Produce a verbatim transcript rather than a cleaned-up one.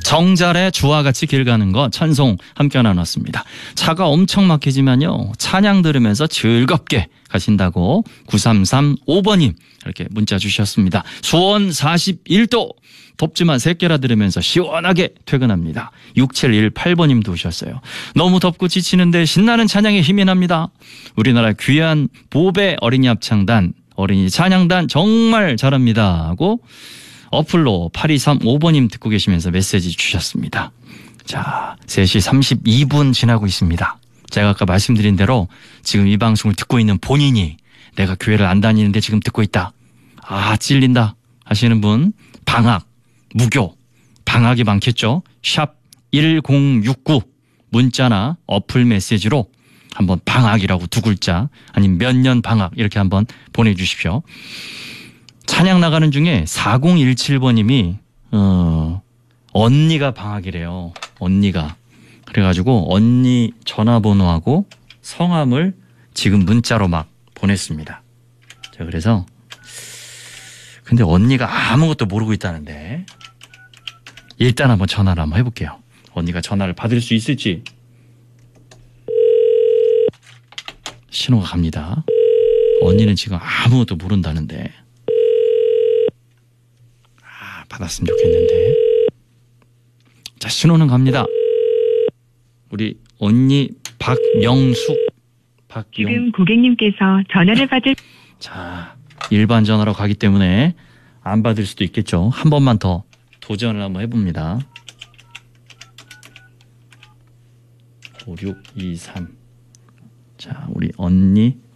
정잘의 주와 같이 길 가는 거 찬송 함께 나눴습니다. 차가 엄청 막히지만요. 찬양 들으면서 즐겁게 가신다고 구삼삼오 번님 이렇게 문자 주셨습니다. 수원 사십일 도 덥지만 새끼라 들으면서 시원하게 퇴근합니다. 육칠일팔 번님도 오셨어요. 너무 덥고 지치는데 신나는 찬양에 힘이 납니다. 우리나라 귀한 보배 어린이 합창단 어린이 찬양단 정말 잘합니다 하고 어플로 팔이삼오 번님 듣고 계시면서 메시지 주셨습니다. 자, 세 시 삼십이 분 지나고 있습니다. 제가 아까 말씀드린 대로 지금 이 방송을 듣고 있는 본인이 내가 교회를 안 다니는데 지금 듣고 있다. 아, 찔린다 하시는 분 방학, 무교, 방학이 많겠죠. 샵 일공육구 문자나 어플 메시지로 한번 방학이라고 두 글자 아니면 몇 년 방학 이렇게 한번 보내주십시오. 찬양 나가는 중에 사공일칠 번님이 어, 언니가 방학이래요. 언니가. 그래가지고 언니 전화번호하고 성함을 지금 문자로 막 보냈습니다. 자, 그래서 근데 언니가 아무것도 모르고 있다는데 일단 한번 전화를 한번 해볼게요. 언니가 전화를 받을 수 있을지. 신호가 갑니다. 언니는 지금 아무것도 모른다는데. 아, 받았으면 좋겠는데. 자, 신호는 갑니다. 우리 언니 박명숙. 박영... 지금 고객님께서 전화를 받을. 자, 일반 전화로 가기 때문에 안 받을 수도 있겠죠. 한 번만 더 도전을 한번 해봅니다. 오육이삼. 자, 우리 언니